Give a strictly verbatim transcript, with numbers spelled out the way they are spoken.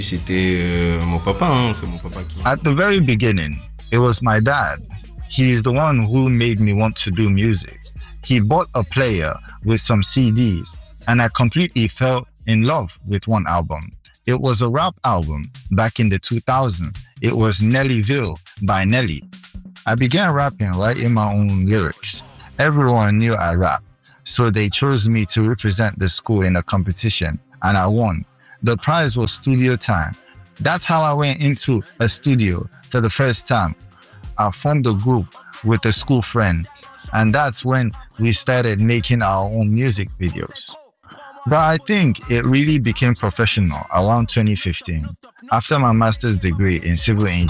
C'était euh, mon papa, hein, c'est mon papa qui... At the very beginning, it was my dad. He's the one who made me want to do music. He bought a player with some C Ds, and I completely fell in love with one album. It was a rap album back in the two thousands. It was Nellyville by Nelly. I began rapping right in my own lyrics. Everyone knew I rap, so they chose me to represent the school in a competition, and I won. The prize was studio time. That's how I went into a studio for the first time. I formed a group with a school friend, and that's when we started making our own music videos. But I think it really became professional around twenty fifteen, after my master's degree in civil engineering.